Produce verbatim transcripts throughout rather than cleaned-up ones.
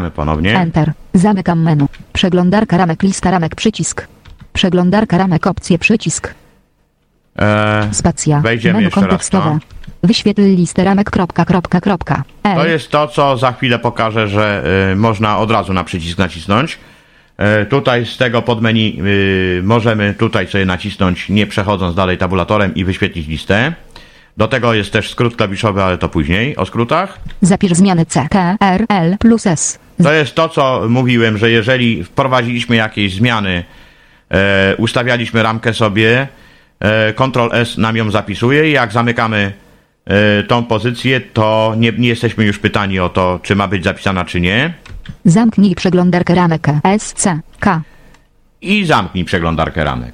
Zamykamy ponownie. Enter. Zamykam menu. Przeglądarka ramek, lista ramek, przycisk. Przeglądarka ramek, opcje, przycisk. Eee, Spacja. wejdziemy Menu jeszcze raz kontekstowe. to. Wyświetl listę ramek, kropka, kropka, kropka. L. To jest to, co za chwilę pokażę, że y, można od razu na przycisk nacisnąć. Y, tutaj z tego podmenu y, możemy tutaj sobie nacisnąć, nie przechodząc dalej tabulatorem i wyświetlić listę. Do tego jest też skrót klawiszowy, ale to później o skrótach. Zapisz zmiany C, T, R, L plus S. To jest to, co mówiłem, że jeżeli wprowadziliśmy jakieś zmiany, e, ustawialiśmy ramkę sobie, e, kontrol S nam ją zapisuje i jak zamykamy e, tą pozycję, to nie, nie jesteśmy już pytani o to, czy ma być zapisana, czy nie. Zamknij przeglądarkę ramek S, C, K. I zamknij przeglądarkę ramek.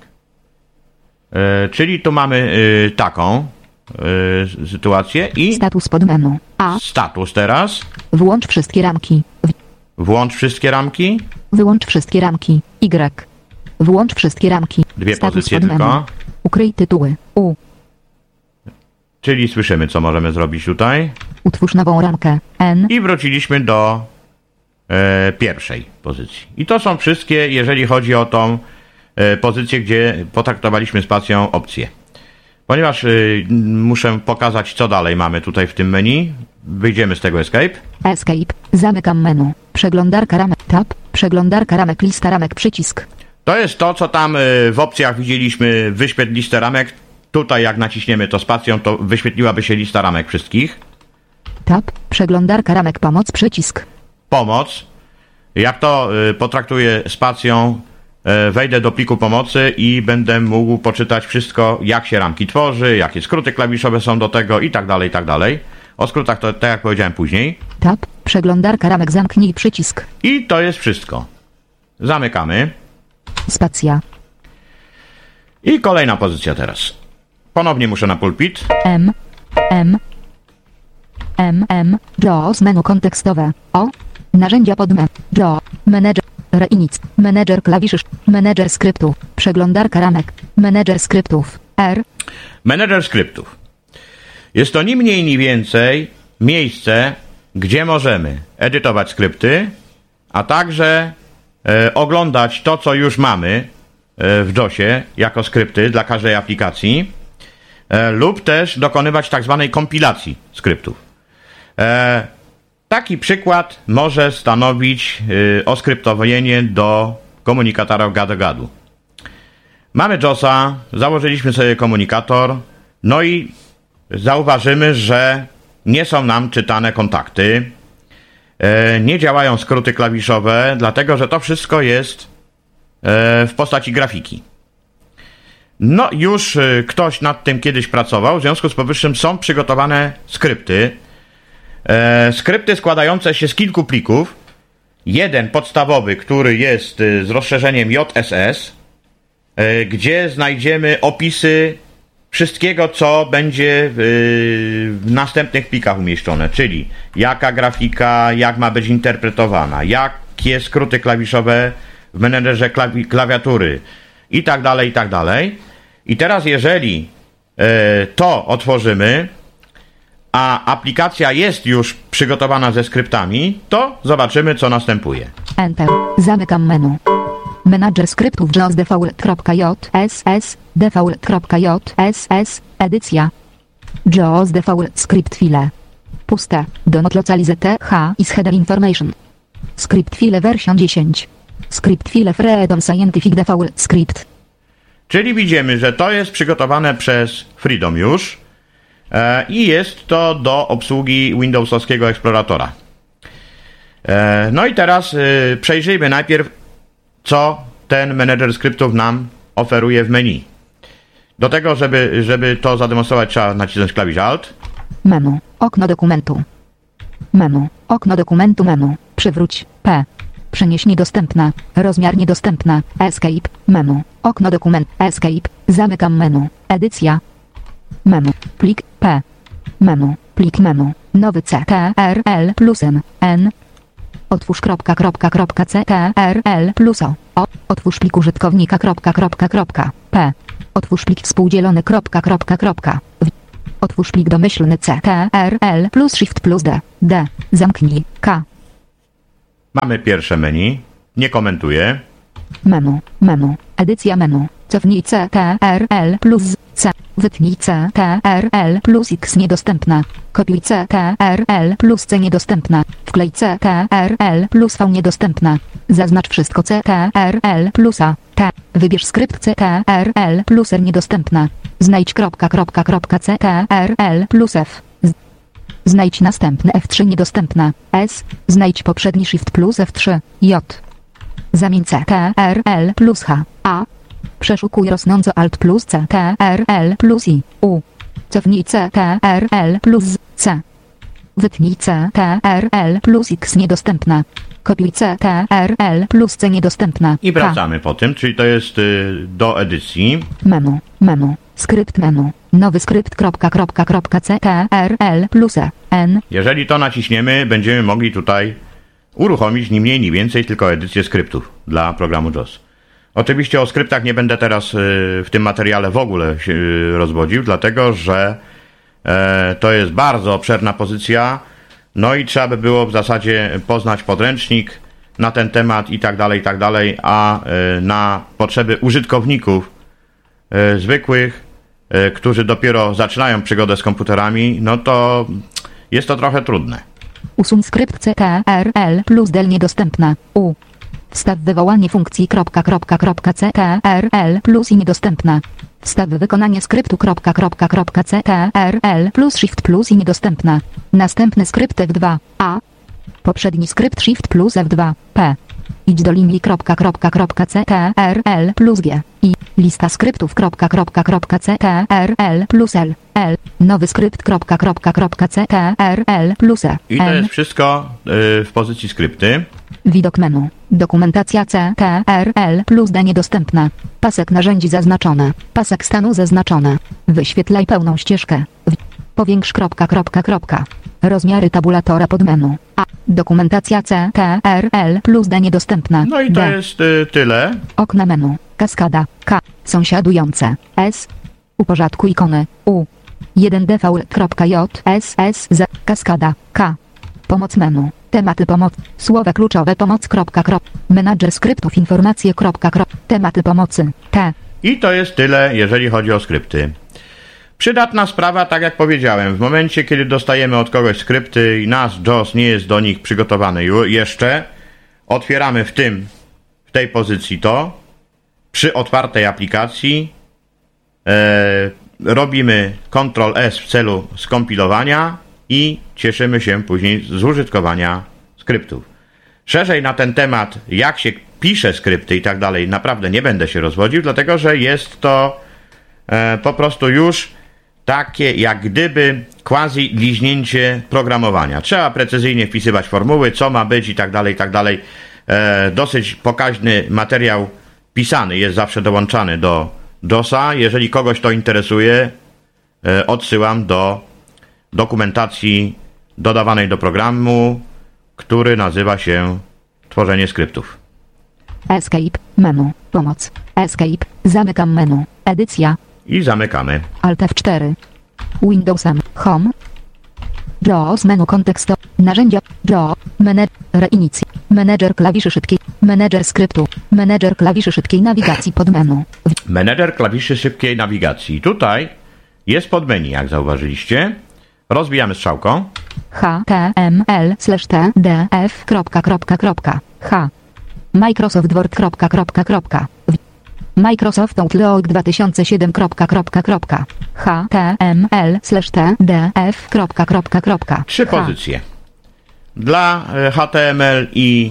E, czyli tu mamy e, taką e, sytuację i Status podmenu. A. status teraz. Włącz wszystkie ramki. W. Włącz wszystkie ramki. Wyłącz wszystkie ramki. Y. Włącz wszystkie ramki. Dwie Status pozycje podmenu. tylko. Ukryj tytuły. U. Czyli słyszymy, co możemy zrobić tutaj. Utwórz nową ramkę. N. I wróciliśmy do e, pierwszej pozycji. I to są wszystkie, jeżeli chodzi o tą e, pozycję, gdzie potraktowaliśmy spacją opcję. Ponieważ e, muszę pokazać, co dalej mamy tutaj w tym menu. Wyjdziemy z tego Escape. Escape. Zamykam menu. Przeglądarka ramek. Tab. Przeglądarka ramek. Lista ramek. Przycisk. To jest to, co tam e, w opcjach widzieliśmy. Wyświetl listę ramek. Tutaj jak naciśniemy to spacją, to wyświetliłaby się lista ramek wszystkich. Tab. Przeglądarka ramek. Pomoc. Przycisk. Pomoc. Jak to y, potraktuję spacją, y, wejdę do pliku pomocy i będę mógł poczytać wszystko, jak się ramki tworzy, jakie skróty klawiszowe są do tego i tak dalej, i tak dalej. O skrótach to tak jak powiedziałem później. Tab. Przeglądarka ramek. Zamknij przycisk. I to jest wszystko. Zamykamy. Spacja. I kolejna pozycja teraz. Ponownie muszę na pulpit. M. M. M. M. JAWS menu kontekstowe. O. Narzędzia podmenu. JAWS. Manager. Reinic. Manager klawiszy. Manager skryptów. Przeglądarka ramek. Manager skryptów. R. Manager skryptów. Jest to ni mniej, ni więcej miejsce, gdzie możemy edytować skrypty, a także e, oglądać to, co już mamy e, w JAWSie jako skrypty dla każdej aplikacji, e, lub też dokonywać tak zwanej kompilacji skryptów. E, taki przykład może stanowić e, oskryptowienie do komunikatora gadu-gadu. Mamy JAWSa, założyliśmy sobie komunikator, no i zauważymy, że nie są nam czytane kontakty, e, nie działają skróty klawiszowe, dlatego że to wszystko jest e, w postaci grafiki. No już e, ktoś nad tym kiedyś pracował, w związku z powyższym są przygotowane skrypty. E, skrypty składające się z kilku plików. Jeden podstawowy, który jest e, z rozszerzeniem J S S, e, gdzie znajdziemy opisy wszystkiego, co będzie w, w następnych plikach umieszczone, czyli jaka grafika, jak ma być interpretowana, jakie skróty klawiszowe w menedżerze klawi klawiatury i tak dalej, i tak dalej. I teraz jeżeli e, to otworzymy, a aplikacja jest już przygotowana ze skryptami, to zobaczymy, co następuje. Enter. Zamykam menu. Manager skryptów JAWS default.jss default.jss edycja JAWS default script file puste do not localize h is header information script file wersja dziesięć script file freedom scientific default script. Czyli widzimy, że to jest przygotowane przez Freedom już e, i jest to do obsługi Windowsowskiego Exploratora. E, no i teraz e, przejrzyjmy najpierw, co ten menedżer skryptów nam oferuje w menu. Do tego, żeby, żeby to zademonstrować, trzeba nacisnąć klawisz Alt. Menu. Okno dokumentu. Menu. Okno dokumentu menu. Przywróć. P. Przenieś niedostępna. Rozmiar niedostępna. Escape. Menu. Okno dokument. Escape. Zamykam menu. Edycja. Menu. Plik. P. Menu. Plik menu. Nowy C T R L plus N. N. Otwórz kropka, kropka, kropka, C T R L plus O. O. Otwórz plik użytkownika kropka, kropka, kropka. P. Otwórz plik współdzielony kropka, kropka, kropka. W. Otwórz plik domyślny C T R L plus Shift plus D. D. Zamknij. K. Mamy pierwsze menu. Nie komentuję. Menu, menu, edycja menu. Cofnij C T R L plus C. Wytnij C T R L plus X niedostępna. Kopiuj C T R L plus C niedostępna. Wklej C T R L plus V niedostępna. Zaznacz wszystko C T R L plus A. T. Wybierz skrypt C T R L plus R niedostępna. Znajdź kropka, kropka, kropka C T R L plus F. Z. Znajdź następny F trzy niedostępna. S. Znajdź poprzedni Shift plus F trzy. J. Zamień C T R L plus H. A. Przeszukuj rosnąco Alt plus C T R L plus I. U. Cofnij C T R L plus C. Wytnij C T R L plus X niedostępna. Kopiuj C T R L plus C niedostępna. I wracamy K. po tym, czyli to jest y, do edycji. Menu, menu, skrypt menu. Nowy skrypt kropka, kropka, kropka C T R L plus E. N. Jeżeli to naciśniemy, będziemy mogli tutaj uruchomić ni mniej, ni więcej tylko edycję skryptów dla programu JAWS. Oczywiście o skryptach nie będę teraz w tym materiale w ogóle się rozwodził, dlatego że to jest bardzo obszerna pozycja, no i trzeba by było w zasadzie poznać podręcznik na ten temat i tak dalej, i tak dalej, a na potrzeby użytkowników zwykłych, którzy dopiero zaczynają przygodę z komputerami, no to jest to trochę trudne. Usuń skrypt C T R L plus del niedostępna. U. Wstaw wywołanie funkcji kropka, kropka, kropka C T R L plus i niedostępna. Wstaw wykonanie skryptu kropka, kropka, kropka C T R L plus Shift plus i niedostępna. Następny skrypt F dwa. A. Poprzedni skrypt Shift plus F dwa. P. Idź do linii kropka, kropka, kropka C T R L plus G. I. Lista skryptów kropka, kropka, kropka C T R L plus L. L. Nowy skrypt kropka, kropka, kropka C T R L plus E. I to jest wszystko yy, w pozycji skrypty. Widok menu. Dokumentacja C T R L plus D niedostępna. Pasek narzędzi zaznaczone. Pasek stanu zaznaczone. Wyświetlaj pełną ścieżkę. W. Powiększ kropka, kropka, kropka. Rozmiary tabulatora pod menu. A. Dokumentacja C T R L plus D niedostępna. No i to D. jest y, tyle. Okna menu. Kaskada. K. Sąsiadujące. S. Uporządkuj ikony. U. jeden D V J S S Z. Kaskada. K. Pomoc menu. Tematy pomocy. Słowa kluczowe pomoc. Kropka, krop. Menadżer skryptów informacje. Kropka, krop. Tematy pomocy. T. I to jest tyle, jeżeli chodzi o skrypty. Przydatna sprawa, tak jak powiedziałem, w momencie, kiedy dostajemy od kogoś skrypty i nasz JAWS nie jest do nich przygotowany jeszcze, otwieramy w tym, w tej pozycji to, przy otwartej aplikacji e, robimy kontrol S w celu skompilowania i cieszymy się później z użytkowania skryptów. Szerzej na ten temat, jak się pisze skrypty i tak dalej, naprawdę nie będę się rozwodził, dlatego że jest to e, po prostu już takie jak gdyby quasi liźnięcie programowania. Trzeba precyzyjnie wpisywać formuły, co ma być i tak dalej, i tak dalej. E, dosyć pokaźny materiał pisany jest zawsze dołączany do JAWSa. Jeżeli kogoś to interesuje, e, odsyłam do dokumentacji dodawanej do programu, który nazywa się Tworzenie skryptów. Escape. Menu. Pomoc. Escape. Zamykam menu. Edycja. I zamykamy. Alt F cztery. Windowsem. Home. JAWS menu kontekstowe. Narzędzia. JAWS. Menedżer. Reinicji. Menedżer klawiszy szybkiej. Menedżer skryptu. Menedżer klawiszy szybkiej nawigacji pod menu. Menedżer klawiszy szybkiej nawigacji. Tutaj jest podmenu, jak zauważyliście. Rozwijamy strzałką. H T M L slash T D F kropka, kropka, kropka. H. Microsoft Word kropka, kropka, kropka. Microsoft Outlook dwa tysiące siedem kropka, kropka, kropka. H T M L slash T D F kropka, kropka, kropka. Trzy H. pozycje. Dla H T M L i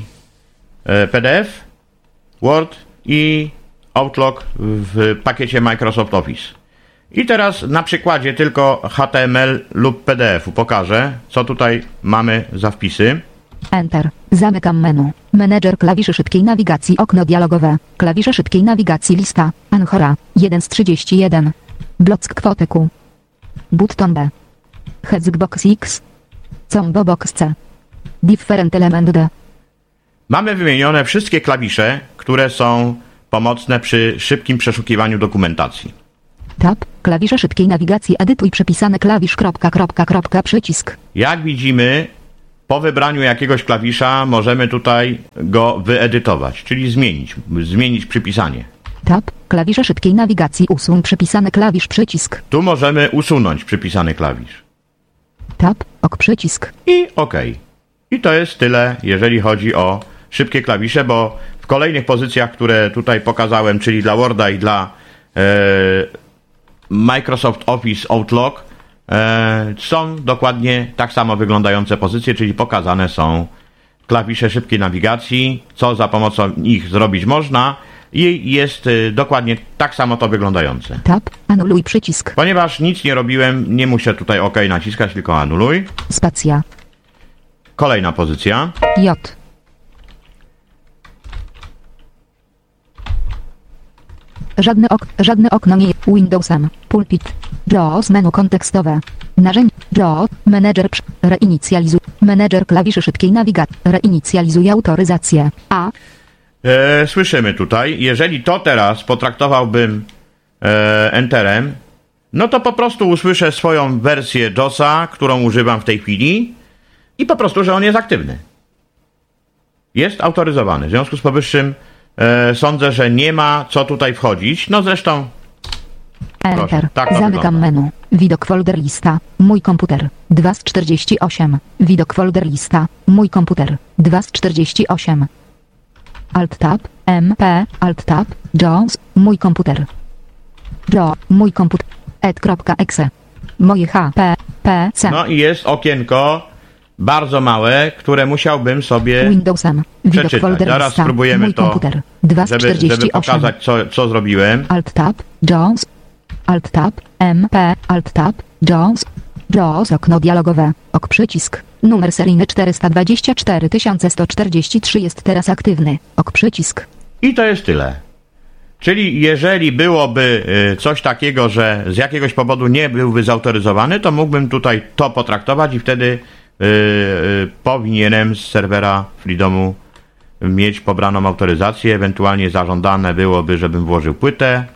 P D F, Word i Outlook w pakiecie Microsoft Office. I teraz na przykładzie tylko H T M L lub P D F-u pokażę, co tutaj mamy za wpisy. Enter. Zamykam menu. Menedżer klawiszy szybkiej nawigacji. Okno dialogowe. Klawisze szybkiej nawigacji. Lista. Anchora. jeden z trzydziestu jeden. Block kwoty Q. Button B. Hexbox X. Combo box C. Different element D. Mamy wymienione wszystkie klawisze, które są pomocne przy szybkim przeszukiwaniu dokumentacji. Tab. Klawisze szybkiej nawigacji. Edytuj przepisane klawisz. Kropka, kropka, kropka, przycisk. Jak widzimy, po wybraniu jakiegoś klawisza możemy tutaj go wyedytować, czyli zmienić, zmienić przypisanie. Tab, klawisze szybkiej nawigacji, usuń przypisany klawisz, przycisk. Tu możemy usunąć przypisany klawisz. Tab, ok, przycisk. I OK. I to jest tyle, jeżeli chodzi o szybkie klawisze, bo w kolejnych pozycjach, które tutaj pokazałem, czyli dla Worda i dla e, Microsoft Office Outlook, e, są dokładnie tak samo wyglądające pozycje, czyli pokazane są klawisze szybkiej nawigacji, co za pomocą ich zrobić można i jest e, dokładnie tak samo to wyglądające. Tab, anuluj przycisk. Ponieważ nic nie robiłem, nie muszę tutaj OK naciskać, tylko anuluj. Spacja. Kolejna pozycja. J. Żadne, ok, żadne okno nie jest Windowsem. Pulpit. JAWS menu kontekstowe. Narzędzie. JAWS. Menedżer. Reinicjalizuj. Menedżer klawiszy szybkiej nawigacji. Reinicjalizuj autoryzację. A. E, słyszymy tutaj. Jeżeli to teraz potraktowałbym e, Enterem, no to po prostu usłyszę swoją wersję JAWSa, którą używam w tej chwili i po prostu, że on jest aktywny. Jest autoryzowany. W związku z powyższym E, sądzę, że nie ma co tutaj wchodzić. No zresztą... Enter. Proszę, tak to Zamykam wygląda. menu. Widok folder lista. Mój komputer. dwa z czterdzieści osiem. Widok folder lista. Mój komputer. dwa z czterdzieści osiem. Alt tab. M P. Alt tab. JAWS. Mój komputer. JAWS. Mój komputer. ed.exe. Moje H P. P C. No i jest okienko bardzo małe, które musiałbym sobie Windowsem. Widok przeczytać. folder Zaraz lista. spróbujemy Mój to, komputer. dwa z żeby, czterdzieści osiem. żeby pokazać, co, co zrobiłem. Alt tab. JAWS. Alt tab. M P. Alt tab. JAWS. JAWS. Okno dialogowe. Ok, przycisk. Numer seryjny czterysta dwadzieścia cztery sto czterdzieści trzy jest teraz aktywny. Ok, przycisk. I to jest tyle. Czyli jeżeli byłoby y, coś takiego, że z jakiegoś powodu nie byłby zautoryzowany, to mógłbym tutaj to potraktować i wtedy y, y, powinienem z serwera Freedomu mieć pobraną autoryzację. Ewentualnie zażądane byłoby, żebym włożył płytę y,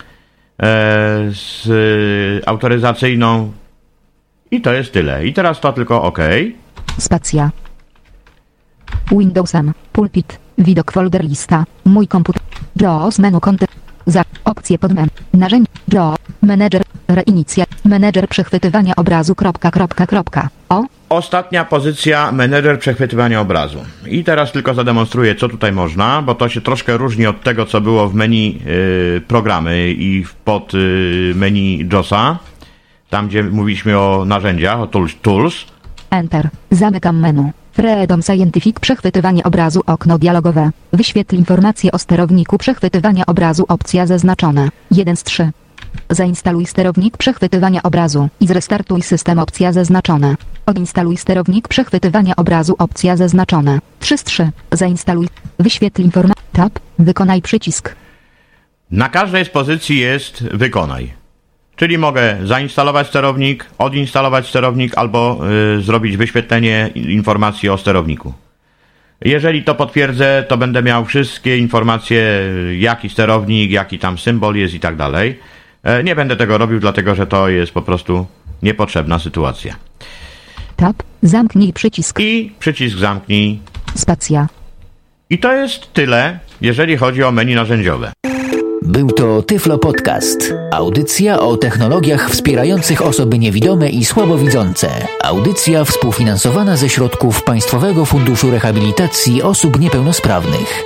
z y, autoryzacyjną. I to jest tyle. I teraz to tylko OK. Spacja. Windowsem. Pulpit. Widok folder lista. Mój komputer. JAWS menu kontekst. Za. Opcje pod menu. Narzędzie. JAWS. Menedżer. Reinicja. Menedżer przechwytywania obrazu. Kropka, kropka, kropka. O. Ostatnia pozycja, menedżer przechwytywania obrazu. I teraz tylko zademonstruję, co tutaj można, bo to się troszkę różni od tego, co było w menu y, programy i pod y, menu JAWSa. Tam, gdzie mówiliśmy o narzędziach, o tools. tools. Enter. Zamykam menu. Freedom Scientific. Przechwytywanie obrazu. Okno dialogowe. Wyświetl informacje o sterowniku przechwytywania obrazu. Opcja zaznaczona. jeden z trzech. Zainstaluj sterownik przechwytywania obrazu i zrestartuj system. Opcja zaznaczona. Odinstaluj sterownik przechwytywania obrazu. Opcja zaznaczona. trzy z trzech. Zainstaluj. Wyświetl informacje. Tab. Wykonaj przycisk. Na każdej z pozycji jest wykonaj. Czyli mogę zainstalować sterownik, odinstalować sterownik albo y, zrobić wyświetlenie informacji o sterowniku. Jeżeli to potwierdzę, to będę miał wszystkie informacje, jaki sterownik, jaki tam symbol jest i tak dalej. E, nie będę tego robił, dlatego że to jest po prostu niepotrzebna sytuacja. Tab. Zamknij przycisk. I przycisk zamknij. Spacja. I to jest tyle, jeżeli chodzi o menu narzędziowe. Był to Tyflo Podcast. Audycja o technologiach wspierających osoby niewidome i słabowidzące. Audycja współfinansowana ze środków Państwowego Funduszu Rehabilitacji Osób Niepełnosprawnych.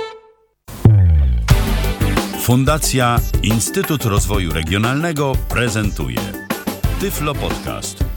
Fundacja Instytut Rozwoju Regionalnego prezentuje Tyflo Podcast.